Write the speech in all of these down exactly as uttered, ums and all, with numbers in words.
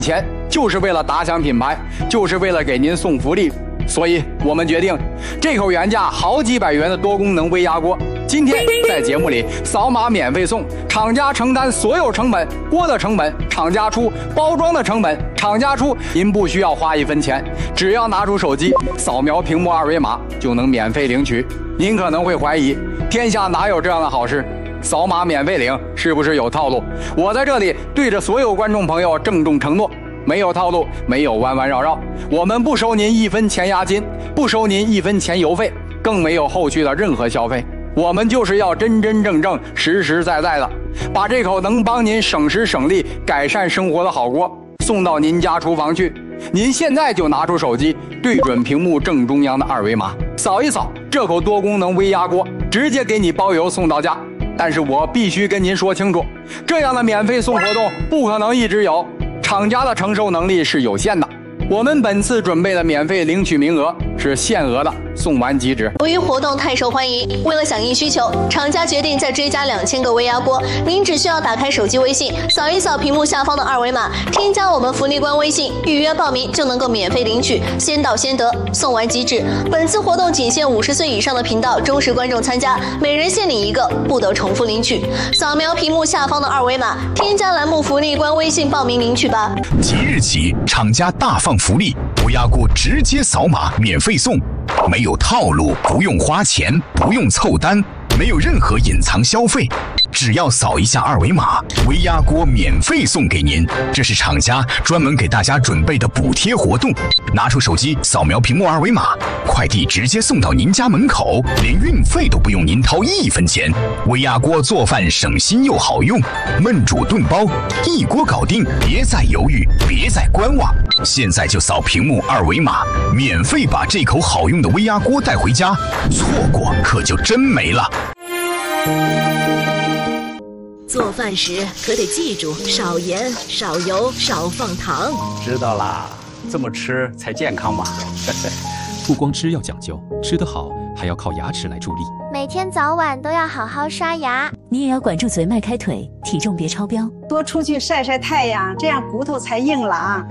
钱就是为了打响品牌，就是为了给您送福利，所以我们决定，这口原价好几百元的多功能微压锅，今天在节目里扫码免费送，厂家承担所有成本，锅的成本厂家出，包装的成本厂家出，您不需要花一分钱，只要拿出手机扫描屏幕二维码就能免费领取。您可能会怀疑，天下哪有这样的好事？扫码免费领是不是有套路？我在这里对着所有观众朋友郑重承诺，没有套路，没有弯弯绕绕，我们不收您一分钱押金，不收您一分钱邮费，更没有后续的任何消费，我们就是要真真正正实实在在的把这口能帮您省时省力改善生活的好锅送到您家厨房去。您现在就拿出手机对准屏幕正中央的二维码，扫一扫，这口多功能微压锅直接给你包邮送到家。但是我必须跟您说清楚，这样的免费送活动不可能一直有，厂家的承受能力是有限的。我们本次准备的免费领取名额是限额的，送完即止。 由于活动太受欢迎，为了响应需求，厂家决定再追加两千个微压锅。您只需要打开手机微信，扫一扫屏幕下方的二维码，添加我们福利官微信，预约报名就能够免费领取，先到先得，送完即止。本次活动仅限五十岁以上的频道忠实观众参加，每人限领一个，不得重复领取。扫描屏幕下方的二维码，添加栏目福利官微信报名领取吧。 即日起，厂家大放福利，微压锅直接扫码免费送，没有套路，不用花钱，不用凑单，没有任何隐藏消费，只要扫一下二维码，微压锅免费送给您。这是厂家专门给大家准备的补贴活动，拿出手机扫描屏幕二维码，快递直接送到您家门口，连运费都不用您掏一分钱。微压锅做饭省心又好用，焖煮炖煲一锅搞定，别再犹豫，别再观望，现在就扫屏幕二维码，免费把这口好用的微压锅带回家，错过可就真没了。 做饭时可得记住少盐、少油、少放糖。 知道啦，这么吃才健康嘛。 不光吃要讲究，吃得好还要靠牙齿来助力。 每天早晚都要好好刷牙。 你也要管住嘴，迈开腿，体重别超标。 多出去晒晒太阳，这样骨头才硬朗。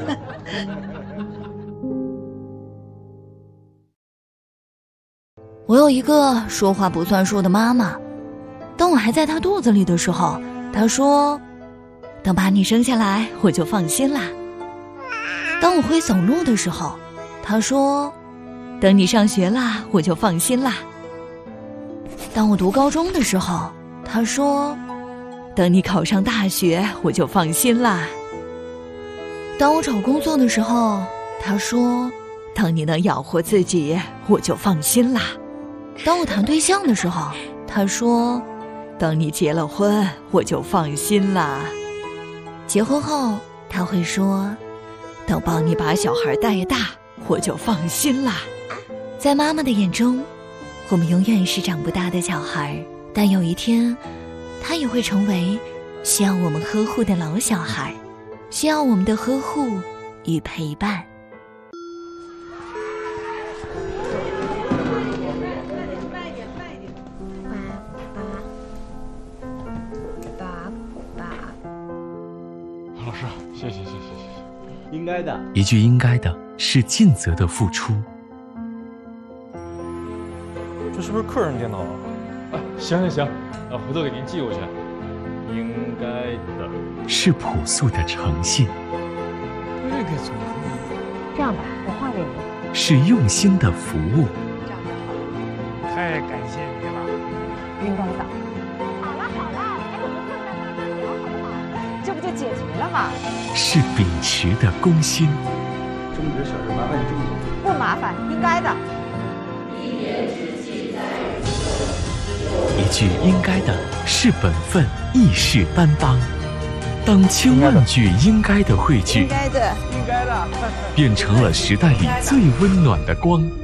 我有一个说话不算数的妈妈，当我还在她肚子里的时候，她说等把你生下来我就放心啦。当我会走路的时候，她说等你上学啦我就放心啦。当我读高中的时候，她说等你考上大学我就放心啦。当我找工作的时候，她说等你能养活自己我就放心啦。当我谈对象的时候，他说等你结了婚我就放心啦。结婚后他会说等帮你把小孩带大我就放心啦。在妈妈的眼中，我们永远是长不大的小孩，但有一天他也会成为需要我们呵护的老小孩，需要我们的呵护与陪伴。 谢谢谢谢谢谢，应该的。 一句应该的是尽责的付出。 这是不是客人电脑啊？啊，行行行，啊，回头给您寄过去。应该的是朴素的诚信。 这个怎么？ 这样吧，我画给你。 是用心的服务。 这样就好了。 太感谢你了。 应该的。好了好了，哎，我们坐在那儿聊好不好？这不就解决了吗？ 是秉持的公心。 中职小事麻烦你郑总。 不麻烦，应该的。 一句应该的是本分，亦是担当。当千万句应该的汇聚， 应该的， 应该的， 变成了时代里最温暖的光。